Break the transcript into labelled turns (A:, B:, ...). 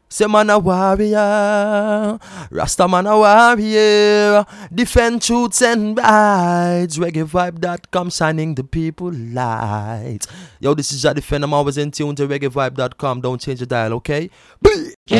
A: Say man a warrior, Rasta man a warrior, defend truths and rights. ReggaeVibe.com shining the people light. Yo, this is Jah Defend. I'm always in tune to ReggaeVibe.com. Don't change the dial, okay?